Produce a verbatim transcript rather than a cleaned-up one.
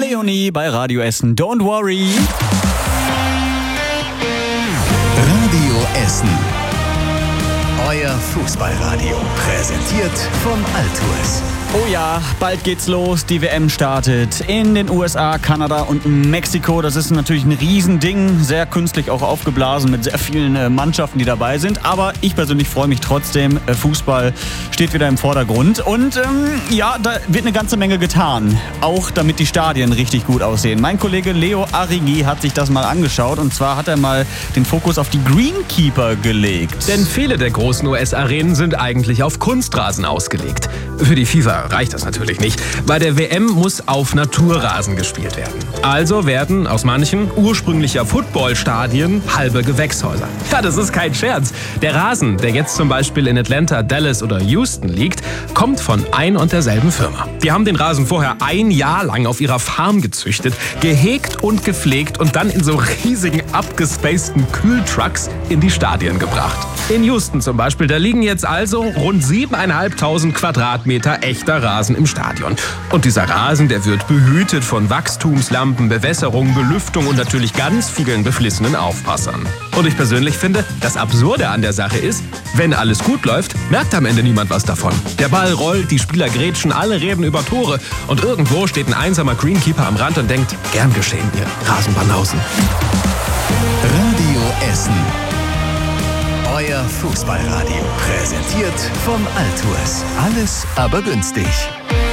Leonie bei Radio Essen. Don't worry. Radio Essen. Euer Fußballradio. Präsentiert von Altours. Oh ja, bald geht's los. Die W M startet in den U S A, Kanada und Mexiko. Das ist natürlich ein Riesending. Sehr künstlich auch aufgeblasen mit sehr vielen äh, Mannschaften, die dabei sind. Aber ich persönlich freue mich trotzdem. Äh, Fußball steht wieder im Vordergrund. Und ähm, ja, da wird eine ganze Menge getan. Auch damit die Stadien richtig gut aussehen. Mein Kollege Leo Arrighi hat sich das mal angeschaut. Und zwar hat er mal den Fokus auf die Greenkeeper gelegt. Denn viele der großen U S-Arenen sind eigentlich auf Kunstrasen ausgelegt. Für die FIFA reicht das natürlich nicht. Bei der W M muss auf Naturrasen gespielt werden. Also werden aus manchen ursprünglicher Footballstadien halbe Gewächshäuser. Ja, das ist kein Scherz. Der Rasen, der jetzt zum Beispiel in Atlanta, Dallas oder Houston liegt, kommt von ein und derselben Firma. Die haben den Rasen vorher ein Jahr lang auf ihrer Farm gezüchtet, gehegt und gepflegt und dann in so riesigen, abgespaceden Kühltrucks in die Stadien gebracht. In Houston zum Beispiel, da liegen jetzt also rund siebeneinhalbtausend Quadratmeter echter Rasen im Stadion. Und dieser Rasen, der wird behütet von Wachstumslampen, Bewässerung, Belüftung und natürlich ganz vielen beflissenen Aufpassern. Und ich persönlich finde, das Absurde an der Sache ist, wenn alles gut läuft, merkt am Ende niemand was davon. Der Ball rollt, die Spieler grätschen, alle reden über Tore und irgendwo steht ein einsamer Greenkeeper am Rand und denkt, gern geschehen, ihr Rasenbanausen. Radio Essen. Euer Fußballradio. Präsentiert von Altours. Alles aber günstig.